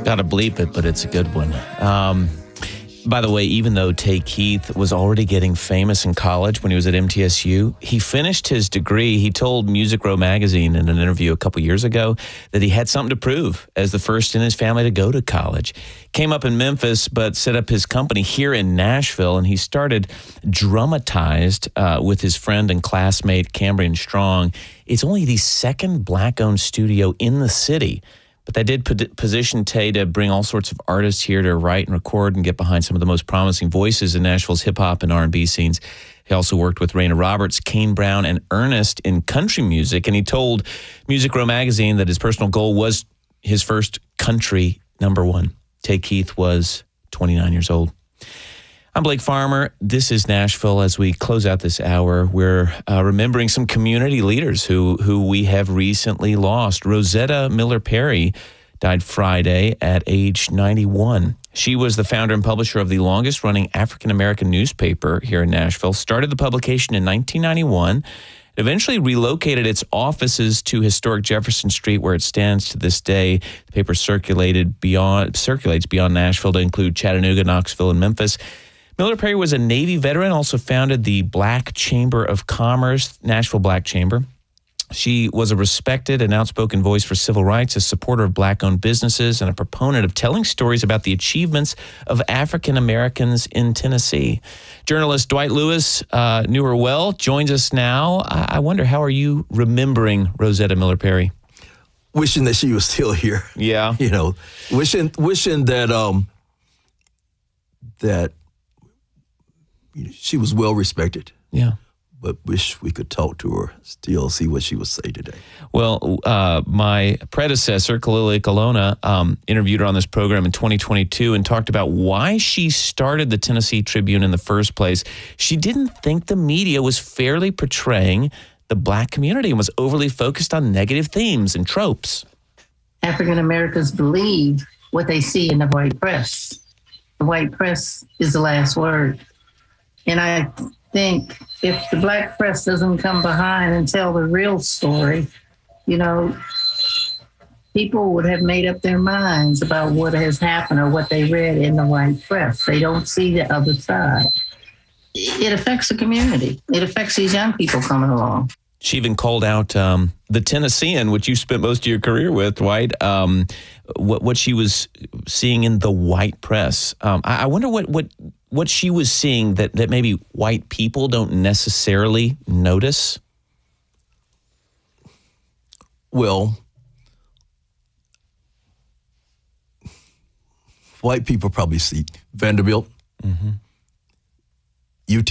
Got to bleep it, but it's a good one. By the way, even though Tay Keith was already getting famous in college when he was at MTSU, he finished his degree. He told Music Row magazine in an interview a couple years ago that he had something to prove as the first in his family to go to college. Came up in Memphis, but set up his company here in Nashville, and he started Dramatized with his friend and classmate Cambrian Strong. It's only the second Black-owned studio in the city. But that did position Tay to bring all sorts of artists here to write and record and get behind some of the most promising voices in Nashville's hip-hop and R&B scenes. He also worked with Raina Roberts, Kane Brown, and Ernest in country music. And he told Music Row magazine that his personal goal was his first country #1. Tay Keith was 29 years old. I'm Blake Farmer. This is Nashville. As we close out this hour, we're remembering some community leaders who we have recently lost. Rosetta Miller Perry died Friday at age 91. She was the founder and publisher of the longest-running African-American newspaper here in Nashville. Started the publication in 1991. Eventually relocated its offices to historic Jefferson Street, where it stands to this day. The paper circulates beyond Nashville to include Chattanooga, Knoxville, and Memphis. Miller Perry was a Navy veteran, also founded the Black Chamber of Commerce, Nashville Black Chamber. She was a respected and outspoken voice for civil rights, a supporter of Black-owned businesses, and a proponent of telling stories about the achievements of African Americans in Tennessee. Journalist Dwight Lewis knew her well, joins us now. I wonder, how are you remembering Rosetta Miller Perry? Wishing that she was still here. Yeah. You know, wishing that that she was well respected. Yeah. But wish we could talk to her, still see what she would say today. Well, my predecessor, Kalila Colonna, interviewed her on this program in 2022 and talked about why she started the Tennessee Tribune in the first place. She didn't think the media was fairly portraying the Black community and was overly focused on negative themes and tropes. African Americans believe what they see in the white press. The white press is the last word. And I think if the Black press doesn't come behind and tell the real story, you know, people would have made up their minds about what has happened or what they read in the white press. They don't see the other side. It affects the community. It affects these young people coming along. She even called out the Tennessean, which you spent most of your career with, Dwight, what she was seeing in the white press. I wonder what she was seeing that maybe white people don't necessarily notice. Well, white people probably see Vanderbilt, UT,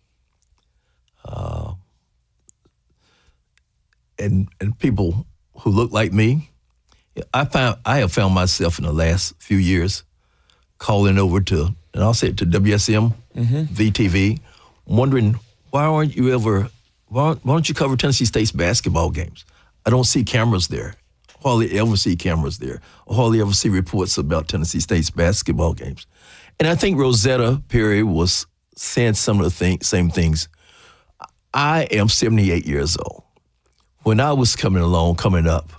and people who look like me. I have found myself in the last few years calling over to, and I'll say it, to WSM, VTV, wondering why don't you cover Tennessee State's basketball games? I don't see cameras there. Hardly ever see cameras there. I hardly ever see reports about Tennessee State's basketball games. And I think Rosetta Perry was saying some of the same things. I am 78 years old. When I was coming up,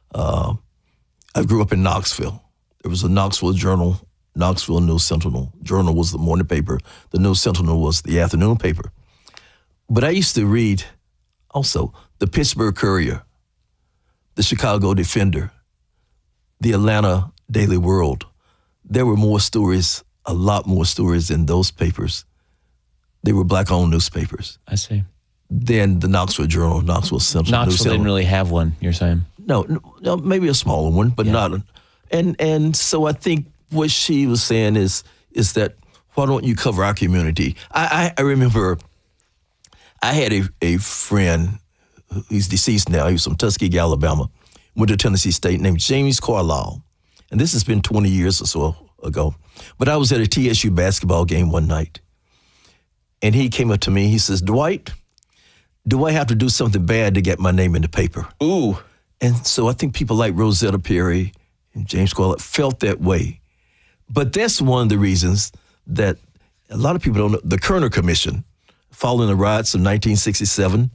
I grew up in Knoxville. There was a Knoxville Journal, Knoxville News Sentinel. Journal was the morning paper. The News Sentinel was the afternoon paper. But I used to read also the Pittsburgh Courier, the Chicago Defender, the Atlanta Daily World. There were more stories, a lot more stories in those papers. They were Black-owned newspapers. I see. Then the Knoxville Journal, Knoxville Sentinel. Knoxville didn't really have one, you're saying? No, maybe a smaller one, but not. And so I think what she was saying is that why don't you cover our community? I remember I had a friend, he's deceased now, he was from Tuskegee, Alabama, went to Tennessee State, named James Carlisle. And this has been 20 years or so ago. But I was at a TSU basketball game one night. And he came up to me, he says, Dwight, do I have to do something bad to get my name in the paper? Ooh. And so I think people like Rosetta Perry and James Carlisle felt that way. But that's one of the reasons that a lot of people don't know. The Kerner Commission, following the riots of 1967,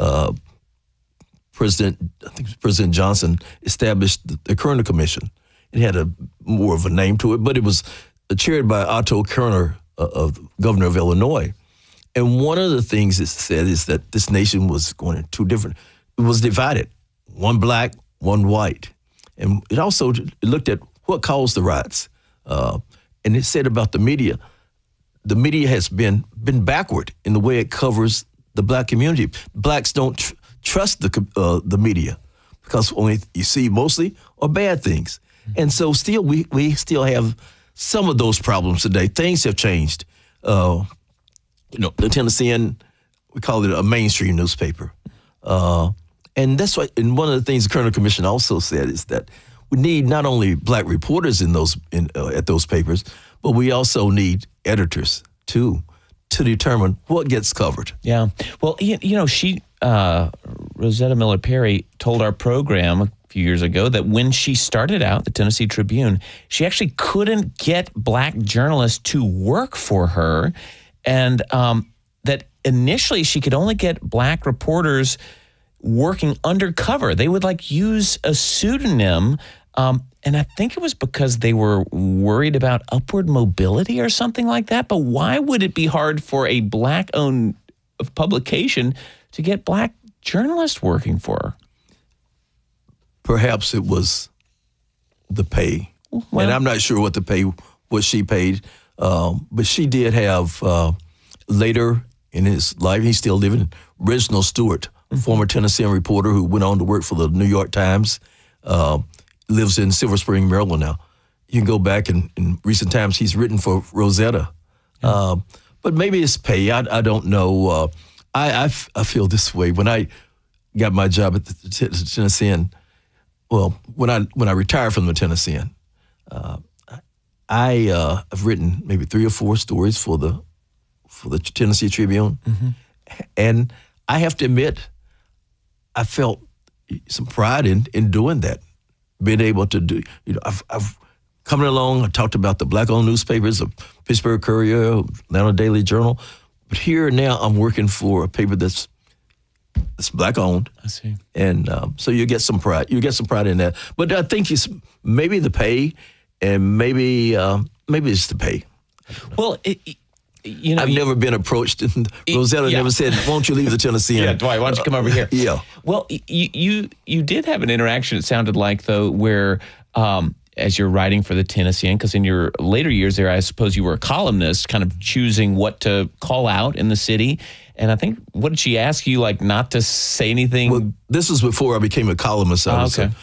President Johnson established the Kerner Commission. It had a more of a name to it, but it was chaired by Otto Kerner, governor of Illinois. And one of the things it said is that this nation was going in two different, it was divided, one black, one white. And it also looked at what caused the riots. And it said about the media has been backward in the way it covers the black community. Blacks don't trust the media because only you see mostly are bad things. And so still, we still have some of those problems today. Things have changed. The Tennessean, we call it a mainstream newspaper. And that's why, and one of the things the Kerner Commission also said is that we need not only black reporters at those papers, but we also need editors too, to determine what gets covered. Yeah. Well, she, Rosetta Miller Perry, told our program a few years ago that when she started out, the Tennessee Tribune, she actually couldn't get black journalists to work for her. And that initially she could only get black reporters working undercover. They would use a pseudonym. And I think it was because they were worried about upward mobility or something like that. But why would it be hard for a black-owned publication to get black journalists working for her? Perhaps it was the pay. Well, and I'm not sure what she paid. But she did have, later in his life, he's still living, Reginald Stewart, former Tennessean reporter who went on to work for the New York Times, lives in Silver Spring, Maryland now. You can go back in recent times, he's written for Rosetta. But maybe it's pay. I don't know. I feel this way. When I got my job at the Tennessean, well, when I retired from the Tennessean, I have written maybe 3 or 4 stories for the Tennessee Tribune, and I have to admit, I felt some pride in doing that, being able to do. I've coming along. I talked about the black-owned newspapers, the Pittsburgh Courier, Atlanta Daily Journal, but here now I'm working for a paper that's black-owned. I see, and so you get some pride. You get some pride in that, but I think it's maybe the pay. And maybe it's the pay. Well, I've never been approached. And Rosetta never said, "Won't you leave the Tennessean?" Yeah, Dwight, why don't you come over here? Yeah. Well, you did have an interaction. It sounded like though, where as you're writing for the Tennessean, because in your later years there, I suppose you were a columnist, kind of choosing what to call out in the city. And I think, what did she ask you, not to say anything? Well, this was before I became a columnist. Okay.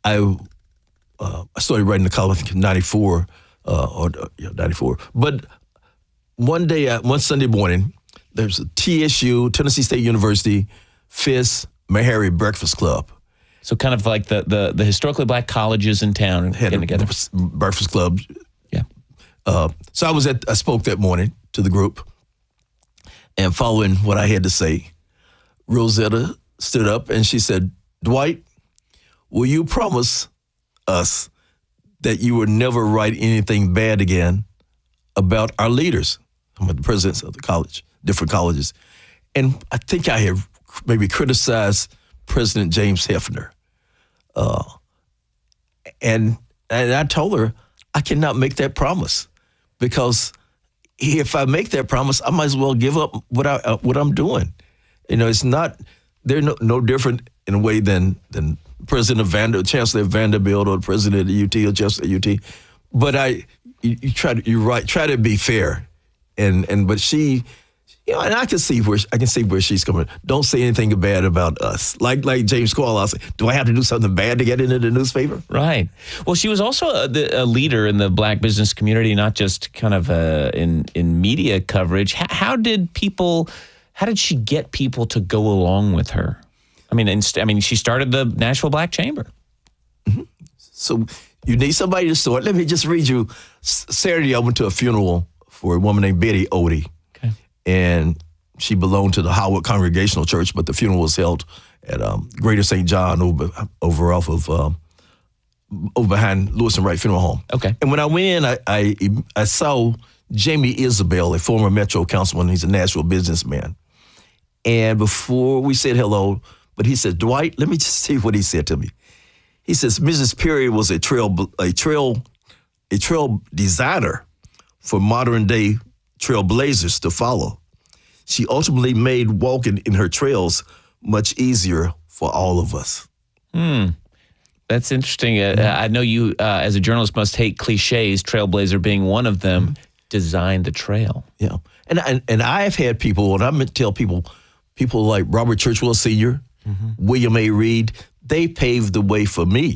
I started writing the column in 94, 94. But one Sunday morning, there's a TSU, Tennessee State University, Fisk, Meharry Breakfast Club. So kind of like the historically black colleges in town had getting together. Breakfast Club. Yeah. So I spoke that morning to the group, and following what I had to say, Rosetta stood up and she said, "Dwight, will you promise us that you would never write anything bad again about our leaders?" I'm the presidents of the college, different colleges. And I think I have maybe criticized President James Hefner. And I told her I cannot make that promise, because if I make that promise, I might as well give up what I'm doing. It's not, they're no different in a way than Chancellor Vanderbilt or the president of the UT or Chancellor of UT. But try to be fair. But she, and I can see where she's coming. Don't say anything bad about us. Like James Squall, say, do I have to do something bad to get into the newspaper? Right. Well, she was also a leader in the black business community, not just kind of in media coverage. How did she get people to go along with her? I mean, she started the Nashville Black Chamber. Mm-hmm. So you need somebody to start. Let me just read you. Saturday, I went to a funeral for a woman named Betty Odie. Okay. And she belonged to the Howard Congregational Church, but the funeral was held at Greater St. John over behind Lewis and Wright Funeral Home. Okay. And when I went in, I saw Jamie Isabel, a former Metro councilman. He's a Nashville businessman. And before we said hello, but he said, "Dwight," let me just see what he said to me. He says Mrs. Perry was a trail designer for modern day trailblazers to follow. She ultimately made walking in her trails much easier for all of us. That's interesting. I know you, as a journalist, must hate cliches, trailblazer being one of them, designed the trail. Yeah. And I've had people, and I tell people like Robert Churchwell Sr., William A. Reed, they paved the way for me.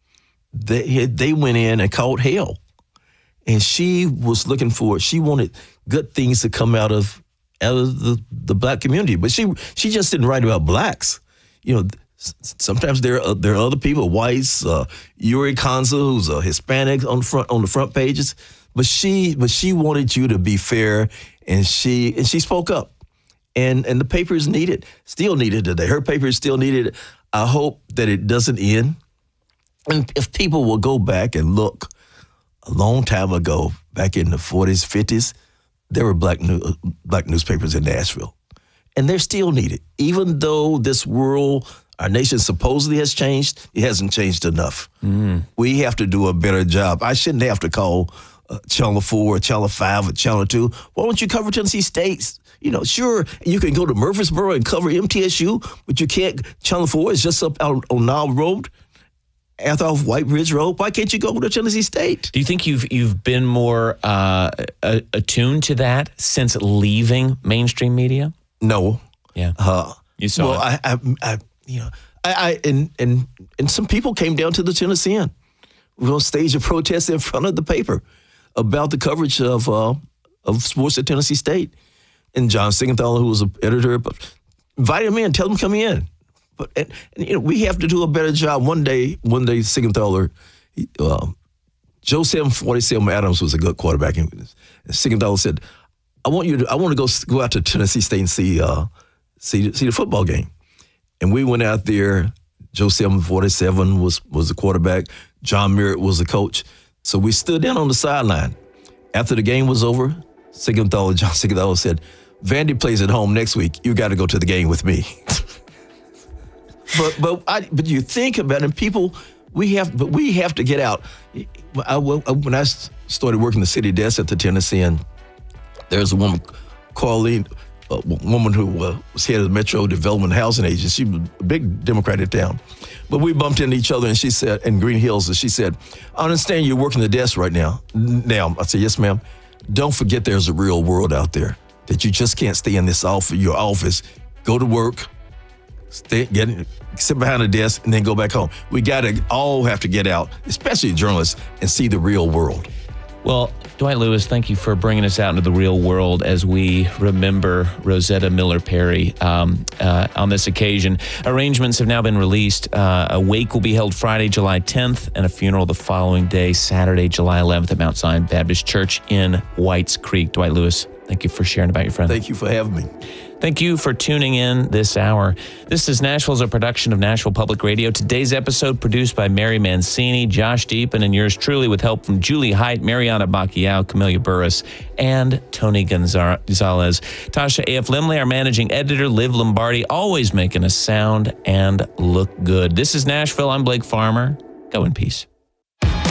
They went in and caught hell. And she was looking for, she wanted good things to come out of the black community. But she just didn't write about blacks. You know, sometimes there are other people, whites, Yuri Kanza, who's a Hispanic on the front pages. But she wanted you to be fair, and she spoke up. And the paper is still needed today. Her paper is still needed. I hope that it doesn't end. And if people will go back and look, a long time ago, back in the 40s, 50s, there were black newspapers in Nashville. And they're still needed. Even though this world, our nation supposedly has changed, it hasn't changed enough. We have to do a better job. I shouldn't have to call Channel 4 or Channel 5 or Channel 2. Why don't you cover Tennessee State? You know, sure, you can go to Murfreesboro and cover MTSU, but you can't. Channel 4 is just up out on Nile Road, off White Ridge Road. Why can't you go to Tennessee State? Do you think you've been more attuned to that since leaving mainstream media? No. Yeah. You saw it. And some people came down to the Tennessean. We were on stage a protest in front of the paper about the coverage of sports at Tennessee State. And John Siegenthaler, who was an editor, invited him in, tell him to come in. But and you know, we have to do a better job. One day, Siegenthaler, Joe 47 Adams was a good quarterback, and Siegenthaler said, I want to go out to Tennessee State and see the football game. And we went out there. Joe 47 was the quarterback. John Merritt was the coach. So we stood down on the sideline. After the game was over, John Siegenthaler said, Vandy plays at home next week. You got to go to the game with me. But you think about it, people, we have to get out. When I started working the city desk at the Tennessean, there's a woman, Colleen, a woman who was head of the Metro Development Housing Agency. She was a big Democrat in town. But we bumped into each other, and she said, in Green Hills, and she said, I understand you're working the desk right now. I said, yes, ma'am. Don't forget there's a real world out there, that you just can't stay in your office, go to work, sit behind a desk, and then go back home. We all have to get out, especially journalists, and see the real world. Well, Dwight Lewis, thank you for bringing us out into the real world as we remember Rosetta Miller Perry on this occasion. Arrangements have now been released. A wake will be held Friday, July 10th, and a funeral the following day, Saturday, July 11th at Mount Zion Baptist Church in Whites Creek. Dwight Lewis, thank you for sharing about your friend. Thank you for having me. Thank you for tuning in this hour. This is Nashville's a production of Nashville Public Radio. Today's episode produced by Mary Mancini, Josh Deepen, and yours truly with help from Julie Height, Mariana Bacchiao, Camelia Burris, and Tony Gonzalez. Tasha A.F. Limley, our managing editor, Liv Lombardi, always making us sound and look good. This is Nashville. I'm Blake Farmer. Go in peace.